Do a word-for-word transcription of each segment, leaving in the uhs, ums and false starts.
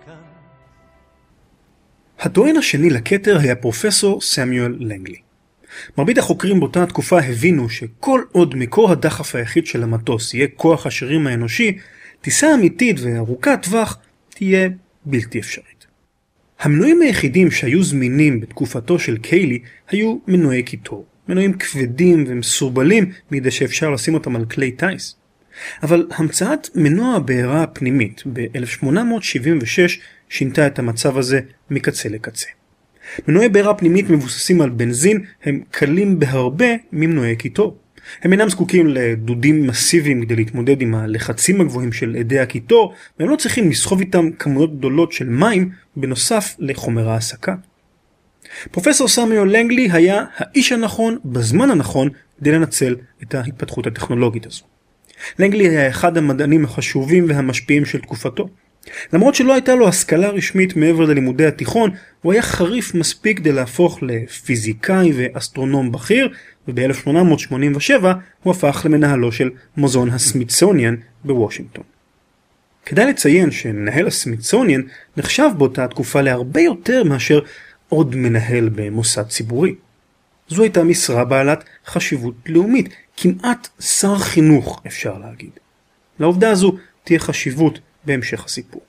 הטוען השני לכתר היה פרופסור סמיואל לנגלי. מרבית החוקרים באותה התקופה הבינו שכל עוד מקור הדחף היחיד של המטוס יהיה כוח השרירים האנושי, טיסה אמיתית וארוכת טווח תהיה בלתי אפשרית. המנועים היחידים שהיו זמינים בתקופתו של קיילי היו מנועי קיטור, מנועים כבדים ומסורבלים מדי שאפשר לשים אותם על כלי טייס. אבל המצאת מנוע הבעירה הפנימית ב-אלף שמונה מאות שבעים ושש שינתה את המצב הזה מקצה לקצה. מנועי בעירה פנימית מבוססים על בנזין, הם קלים בהרבה ממנועי קיטור. הם אינם זקוקים לדודים מסיביים כדי להתמודד עם הלחצים הגבוהים של עדי הקיטור, והם לא צריכים לסחוב איתם כמויות גדולות של מים בנוסף לחומר ההסקה. פרופסור סמיואל לנגלי היה האיש הנכון בזמן הנכון כדי לנצל את ההתפתחות הטכנולוגית הזו. לנגלי היה אחד המדענים החשובים והמשפיעים של תקופתו. למרות שלא הייתה לו השכלה רשמית מעבר ללימודי התיכון, הוא היה חריף מספיק כדי להפוך לפיזיקאי ואסטרונום בכיר, וב-אלף שמונה מאות שמונים ושבע הוא הפך למנהלו של מוזיאון הסמיתסוניאן בוושינגטון. כדאי לציין שמנהל הסמיתסוניאן נחשב באותה תקופה להרבה יותר מאשר עוד מנהל במוסד ציבורי. זו הייתה משרה בעלת חשיבות לאומית, כמעט שר חינוך אפשר להגיד. לעובדה הזו תהיה חשיבות בהמשך הסיפור.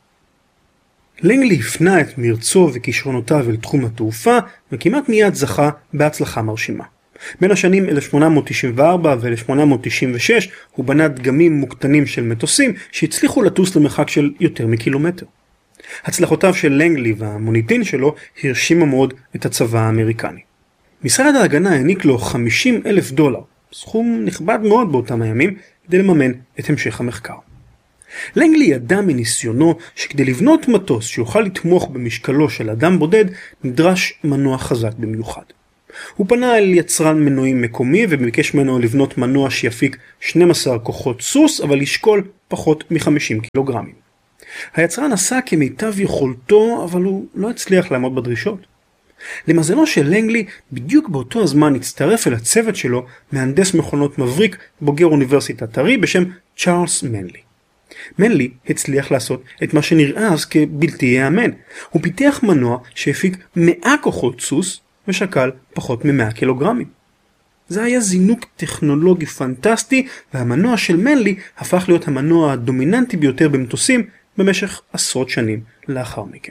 לנגלי הפנה את מרצו וכישרונותיו אל תחום התעופה, וכמעט מיד זכה בהצלחה מרשימה. בין השנים אלף שמונה מאות תשעים וארבע ו-אלף שמונה מאות תשעים ושש הוא בנה דגמים מוקטנים של מטוסים שהצליחו לטוס למרחק של יותר מקילומטר. הצלחותיו של לנגלי והמוניטין שלו הרשימו מאוד את הצבא האמריקני. משרד ההגנה העניק לו חמישים אלף דולר, סכום נכבד מאוד באותם הימים, כדי לממן את המשך המחקר. לנגלי ידע מניסיונו שכדי לבנות מטוס שיוכל לתמוך במשקלו של אדם בודד, נדרש מנוע חזק במיוחד. הוא פנה אל יצרן מנועים מקומי וביקש ממנו לבנות מנוע שיפיק שנים עשר כוחות סוס, אבל ישקול פחות מ-חמישים קילוגרמים. היצרן עשה כמיטב יכולתו, אבל הוא לא הצליח לעמוד בדרישות. למזלו של לנגלי, בדיוק באותו הזמן הצטרף אל הצוות שלו מהנדס מכונות מבריק בוגר אוניברסיטת ארי בשם צ'ארלס מנלי. מנלי הצליח לעשות את מה שנראה אז כבלתי ייאמן. הוא פיתח מנוע שהפיק מאה כוחות סוס ושקל פחות מ-מאה קילוגרמים. זה היה זינוק טכנולוגי פנטסטי, והמנוע של מנלי הפך להיות המנוע הדומיננטי ביותר במטוסים במשך עשרות שנים לאחר מכן.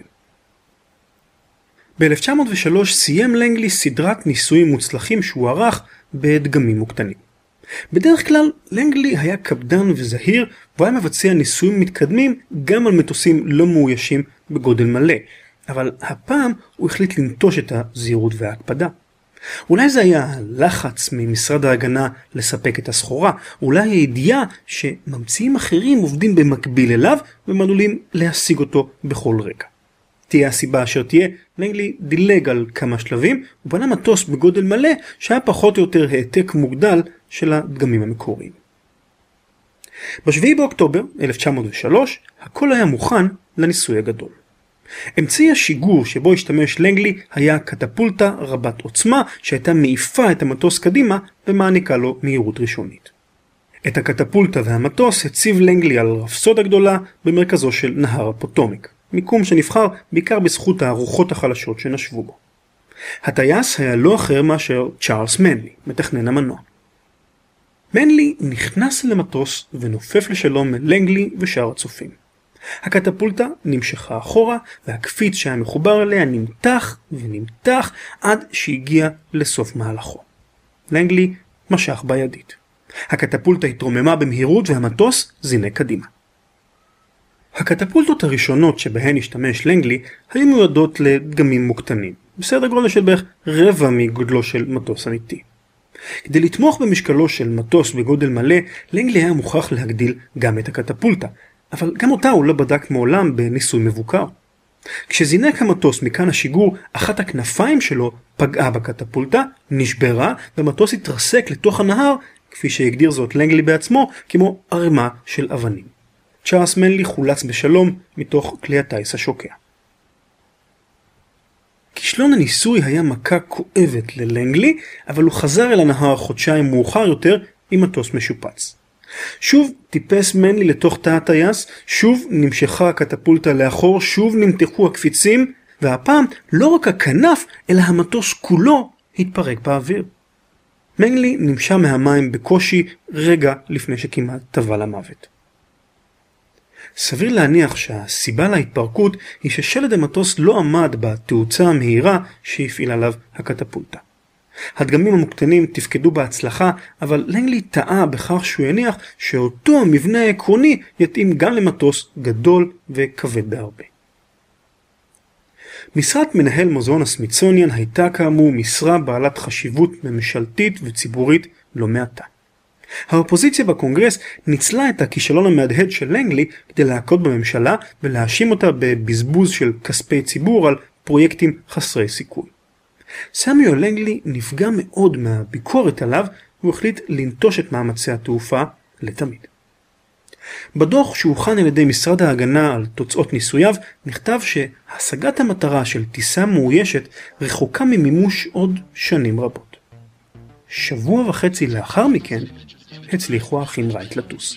ב-אלף תשע מאות ושלוש סיים לנגלי סדרת ניסויים מוצלחים שהוא ערך בדגמים מוקטנים. בדרך כלל לנגלי היה קפדן וזהיר, והוא היה מבצע ניסויים מתקדמים גם על מטוסים לא מאוישים בגודל מלא, אבל הפעם הוא החליט לנטוש את הזהירות וההקפדה. אולי זה היה לחץ ממשרד ההגנה לספק את הסחורה, אולי הידיעה שממציאים אחרים עובדים במקביל אליו והם עלולים להשיג אותו בכל רגע. תהיה הסיבה אשר תהיה, לנגלי דילג על כמה שלבים ובנה מטוס בגודל מלא שהיה פחות או יותר העתק מוגדל של הדגמים המקוריים. בשביעי באוקטובר אלף תשע מאות ושלוש הכל היה מוכן לניסוי הגדול. אמצעי השיגור שבו השתמש לנגלי היה קטפולטה רבת עוצמה שהייתה מעיפה את המטוס קדימה ומעניקה לו מהירות ראשונית. את הקטפולטה והמטוס הציב לנגלי על רפסודה גדולה במרכזו של נהר הפוטומיק, מיקום שנבחר בעיקר בזכות הרוחות החלשות שנשבו בו. הטייס היה לא אחר מאשר צ'ארלס מנלי, מתכנן המנוע. מנלי נכנס למטוס ונופף לשלום לנגלי ושאר הצופים. הקטפולטה נמשכה אחורה והקפיץ שהיה מחובר אליה נמתח ונמתח עד שהגיע לסוף מהלכו. לנגלי משך בידית. הקטפולטה התרוממה במהירות והמטוס זינק קדימה. הקטפולטות הראשונות שבהן השתמש לנגלי היו מיועדות לדגמים מוקטנים, בסדר גודל של בערך רבע מגודלו של מטוס אמיתי. כדי לתמוך במשקלו של מטוס בגודל מלא, לנגלי היה מוכרח להגדיל גם את הקטפולטה, אבל גם אותה הוא לא בדק מעולם בניסוי מבוקר. כשזינק המטוס מכאן השיגור, אחת הכנפיים שלו פגעה בקטפולטה, נשברה, והמטוס התרסק לתוך הנהר, כפי שהגדיר זאת לנגלי בעצמו, כמו ערימה של אבנים. צ'ארלס מנלי חולץ בשלום מתוך כלי הטייס השוקע. כישלון הניסוי היה מכה כואבת ללנגלי, אבל הוא חזר אל הנהר חודשיים מאוחר יותר עם מטוס משופץ. שוב טיפס מנלי לתוך תא הטייס, שוב נמשכה הקטפולטה לאחור, שוב נמתחו הקפיצים, והפעם לא רק הכנף אלא המטוס כולו התפרק באוויר. מנלי נמשה מהמים בקושי רגע לפני שכמעט טבע למוות. סביר להניח שהסיבה להתפרקות היא ששלד המטוס לא עמד בתאוצה המהירה שהפעיל עליו הקטפולטה. הדגמים המוקטנים תפקדו בהצלחה, אבל לנגלי טעה בכך שהוא יניח שאותו המבנה העקרוני יתאים גם למטוס גדול וכבד בהרבה. משרת מנהל מוזיאון הסמיתסוניאן הייתה כאמור משרה בעלת חשיבות ממשלתית וציבורית לא מעטה. האופוזיציה בקונגרס ניצלה את הכישלון המהדהד של לנגלי כדי להכות בממשלה ולהאשים אותה בבזבוז של כספי ציבור על פרויקטים חסרי סיכוי. סמיואל לנגלי נפגע מאוד מהביקורת עליו והוא החליט לנטוש את מאמצי התעופה לתמיד. בדוח שהוכן על ידי משרד ההגנה על תוצאות ניסוייו נכתב שהשגת המטרה של טיסה מאוישת רחוקה ממימוש עוד שנים רבות. שבוע וחצי לאחר מכן הצליחו האחים רייט לטוס.